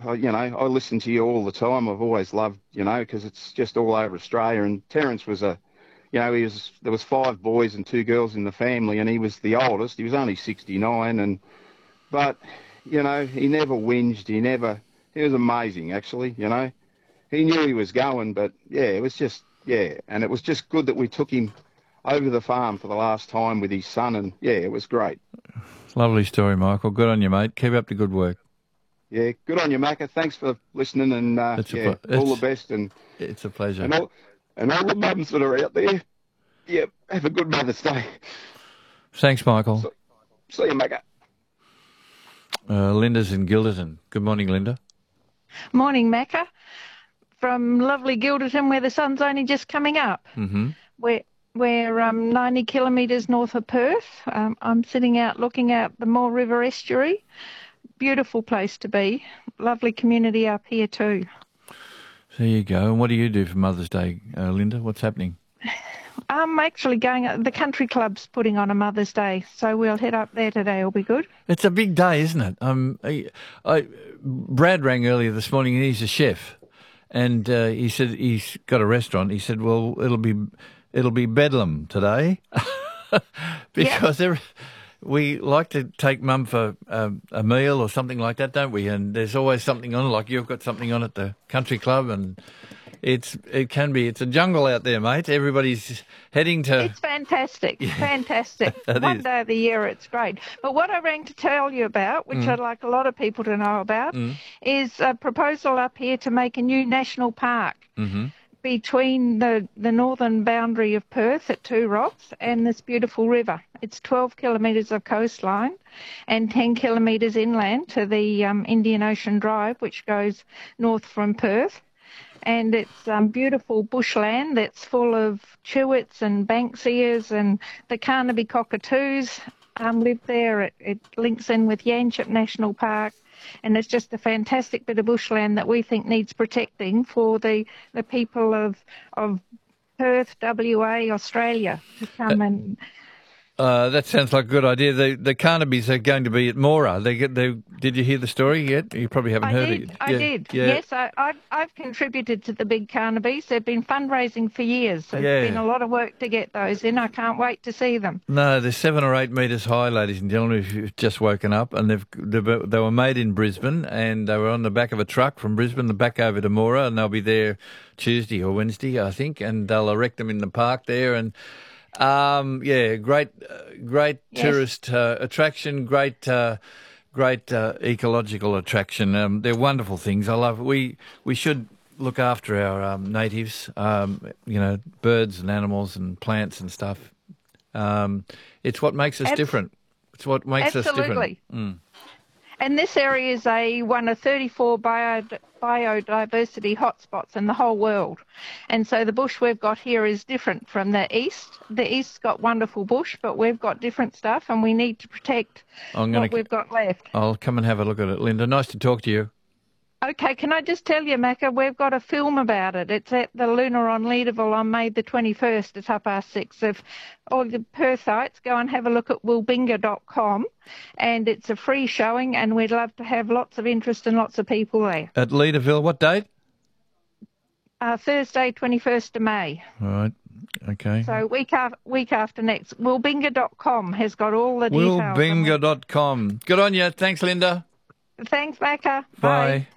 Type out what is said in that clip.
I listen to you all the time. I've always loved, because it's just all over Australia. And Terence was there was 5 boys and 2 girls in the family, and he was the oldest. He was only 69, but he never whinged. He was amazing, actually. He knew he was going, but it was just, and it was just good that we took him over the farm for the last time with his son, and it was great. Lovely story, Michael. Good on you, mate. Keep up the good work. Yeah, good on you, Macca. Thanks for listening, and all the best. And it's a pleasure. And all the mums that are out there, have a good Mother's Day. Thanks, Michael. See you, Macca. Linda's in Gilderton. Good morning, Linda. Morning, Macca. From lovely Gilderton, where the sun's only just coming up. Mm-hmm. We're 90 kilometres north of Perth. I'm sitting out looking out the Moore River estuary. Beautiful place to be. Lovely community up here too. There you go. And what do you do for Mother's Day, Linda? What's happening? I'm actually going. The country club's putting on a Mother's Day, so we'll head up there today. It'll be good. It's a big day, isn't it? Brad rang earlier this morning, and he's a chef, and he said he's got a restaurant. He said, "Well, it'll be bedlam today," because we like to take Mum for a meal or something like that, don't we? And there's always something on, like you've got something on at the country club, and it's a jungle out there, mate. Everybody's heading to... It's fantastic, fantastic. One day of the year it's great. But what I rang to tell you about, which I'd like a lot of people to know about, is a proposal up here to make a new national park. Mm-hmm. Between the northern boundary of Perth at Two Rocks and this beautiful river. It's 12 kilometres of coastline and 10 kilometres inland to the Indian Ocean Drive, which goes north from Perth. And it's beautiful bushland that's full of chewits and Banksias, and the Carnaby cockatoos live there. It links in with Yanchep National Park. And it's just a fantastic bit of bushland that we think needs protecting for the people of Perth, WA, Australia to come and... that sounds like a good idea. The Carnabys are going to be at Mora. Did you hear the story yet? You probably haven't heard it. I did. Yeah. Yes, I've contributed to the big Carnabys. They've been fundraising for years. It's been a lot of work to get those in. I can't wait to see them. No, they're 7 or 8 metres high, ladies and gentlemen, if you've just woken up. And they were made in Brisbane, and they were on the back of a truck from Brisbane, back over to Mora, and they'll be there Tuesday or Wednesday, I think, and they'll erect them in the park there. And great tourist attraction, great ecological attraction. They're wonderful things. I love it. We should look after our natives, birds and animals and plants and stuff. It's what makes us different. It's what makes us different. And this area is one of 34 biodiversity hotspots in the whole world. And so the bush we've got here is different from the east. The east's got wonderful bush, but we've got different stuff, and we need to protect what we've got left. I'll come and have a look at it. Linda, nice to talk to you. Okay, can I just tell you, Macca, we've got a film about it. It's at the Lunar on Leederville on May the 21st at 6:30. If all the Perthites, go and have a look at wilbinga.com, and it's a free showing, and we'd love to have lots of interest and lots of people there. At Leederville, what date? Thursday, 21st of May. All right, okay. So week after next. Wilbinga.com has got all the details. Wilbinga.com. Good on you. Thanks, Linda. Thanks, Macca. Bye.